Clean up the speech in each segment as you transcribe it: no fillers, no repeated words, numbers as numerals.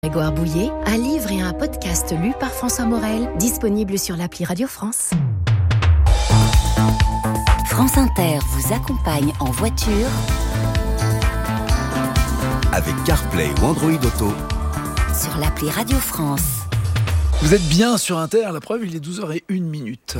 Grégoire Bouillet, un livre et un podcast lus par François Morel, disponible sur l'appli Radio France. France Inter vous accompagne en voiture avec CarPlay ou Android Auto sur l'appli Radio France. Vous êtes bien sur Inter, la preuve, il est 12h01.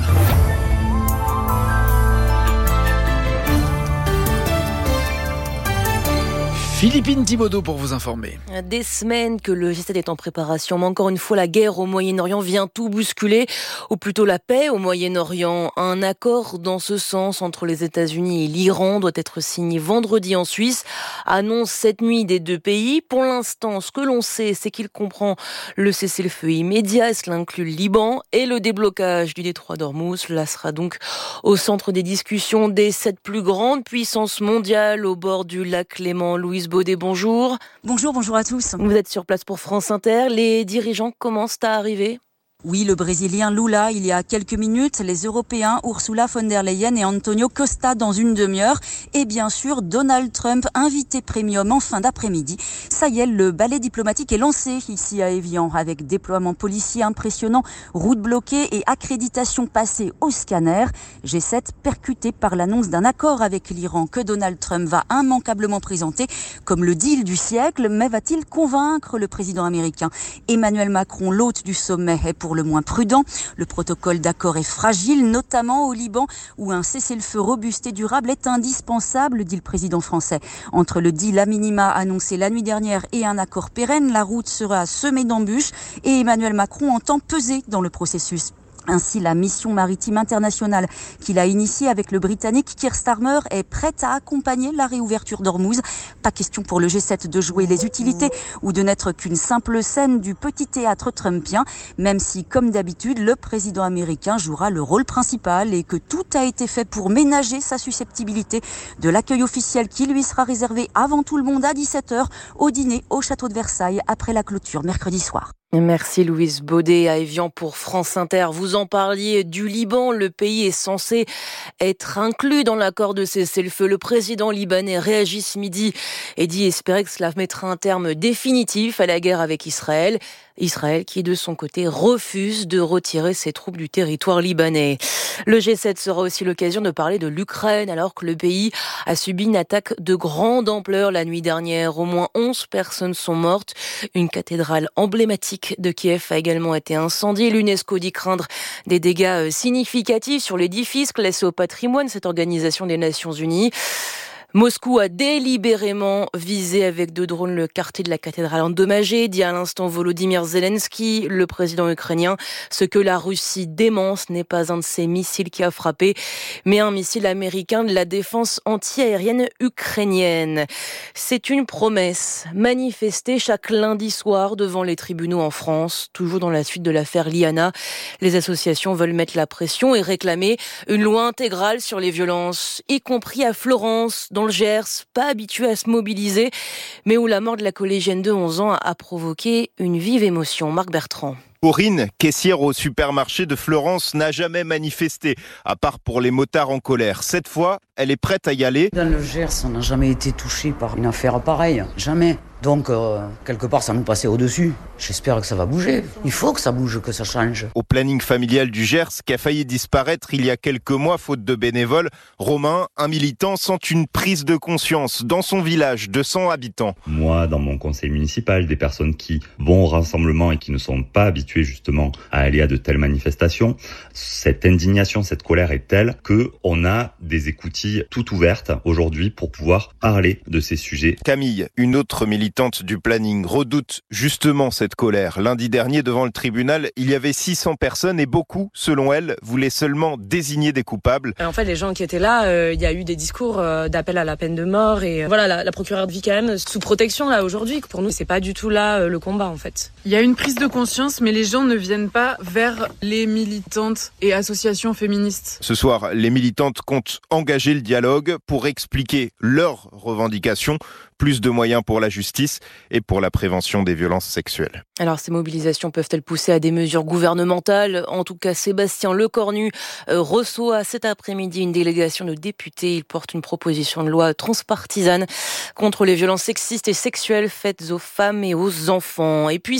Philippine Thibaudeau pour vous informer. Des semaines que le G7 est en préparation, mais encore une fois, la guerre au Moyen-Orient vient tout bousculer, ou plutôt la paix au Moyen-Orient. Un accord dans ce sens entre les États-Unis et l'Iran doit être signé vendredi en Suisse, annonce cette nuit des deux pays. Pour l'instant, ce que l'on sait, c'est qu'il comprend le cessez-le-feu immédiat, cela inclut le Liban, et le déblocage du détroit d'Ormuz. Cela sera donc au centre des discussions des 7 plus grandes puissances mondiales au bord du lac Léman. Louise Baudet, bonjour. Bonjour à tous. Vous êtes sur place pour France Inter. Les dirigeants commencent à arriver ? Oui, le Brésilien Lula, il y a quelques minutes, les Européens Ursula von der Leyen et Antonio Costa dans une demi-heure, et bien sûr Donald Trump, invité premium en fin d'après-midi. Ça y est, le ballet diplomatique est lancé ici à Évian, avec déploiement policier impressionnant, routes bloquées et accréditation passée au scanner. G7 percuté par l'annonce d'un accord avec l'Iran que Donald Trump va immanquablement présenter comme le deal du siècle, mais va-t-il convaincre le président américain ? Emmanuel Macron, l'hôte du sommet, est pour le moins prudent. Le protocole d'accord est fragile, notamment au Liban, où un cessez-le-feu robuste et durable est indispensable, dit le président français. Entre le deal à minima annoncé la nuit dernière et un accord pérenne, la route sera semée d'embûches et Emmanuel Macron entend peser dans le processus. Ainsi, la mission maritime internationale qu'il a initiée avec le Britannique Keir Starmer est prête à accompagner la réouverture d'Ormuz. Pas question pour le G7 de jouer les utilités ou de n'être qu'une simple scène du petit théâtre trumpien, même si, comme d'habitude, le président américain jouera le rôle principal et que tout a été fait pour ménager sa susceptibilité de l'accueil officiel qui lui sera réservé avant tout le monde à 17h au dîner au château de Versailles après la clôture mercredi soir. Merci Louise Baudet à Évian pour France Inter. Vous en parliez du Liban, le pays est censé être inclus dans l'accord de cessez-le-feu. Le président libanais réagit ce midi et dit espérer que cela mettra un terme définitif à la guerre avec Israël. Israël qui, de son côté, refuse de retirer ses troupes du territoire libanais. Le G7 sera aussi l'occasion de parler de l'Ukraine, alors que le pays a subi une attaque de grande ampleur la nuit dernière. Au moins 11 personnes sont mortes. Une cathédrale emblématique de Kiev a également été incendiée. L'UNESCO dit craindre des dégâts significatifs sur l'édifice classé au patrimoine, cette organisation des Nations Unies. Moscou a délibérément visé avec 2 drones le quartier de la cathédrale endommagé, dit à l'instant Volodymyr Zelensky, le président ukrainien. Ce que la Russie dément, ce n'est pas un de ses missiles qui a frappé, mais un missile américain de la défense anti-aérienne ukrainienne. C'est une promesse, manifestée chaque lundi soir devant les tribunaux en France, toujours dans la suite de l'affaire Liana. Les associations veulent mettre la pression et réclamer une loi intégrale sur les violences, y compris à Florence, dans le Gers, pas habitué à se mobiliser, mais où la mort de la collégienne de 11 ans a provoqué une vive émotion. Marc Bertrand. Aurine, caissière au supermarché de Florence, n'a jamais manifesté, à part pour les motards en colère. Cette fois, elle est prête à y aller. Dans le Gers, on n'a jamais été touché par une affaire pareille, jamais. Donc, quelque part, ça nous passait au-dessus. J'espère que ça va bouger. Il faut que ça bouge, que ça change. Au planning familial du Gers, qui a failli disparaître il y a quelques mois, faute de bénévoles, Romain, un militant, sent une prise de conscience dans son village de 100 habitants. Moi, dans mon conseil municipal, des personnes qui vont au rassemblement et qui ne sont pas habituées justement à aller à de telles manifestations, cette indignation, cette colère est telle qu'on a des écoutilles toutes ouvertes aujourd'hui pour pouvoir parler de ces sujets. Camille, une autre militante du planning, redoute justement cette colère. Lundi dernier, devant le tribunal, il y avait 600 personnes et beaucoup, selon elle, voulaient seulement désigner des coupables. En fait, les gens qui étaient là, il y a eu des discours d'appel à la peine de mort et voilà, la procureure vit quand même sous protection là aujourd'hui. Pour nous, c'est pas du tout là le combat en fait. Il y a une prise de conscience, mais les gens ne viennent pas vers les militantes et associations féministes. Ce soir, les militantes comptent engager le dialogue pour expliquer leurs revendications. Plus de moyens pour la justice et pour la prévention des violences sexuelles. Alors, ces mobilisations peuvent-elles pousser à des mesures gouvernementales ? En tout cas, Sébastien Lecornu reçoit cet après-midi une délégation de députés. Il porte une proposition de loi transpartisane contre les violences sexistes et sexuelles faites aux femmes et aux enfants. Et puis,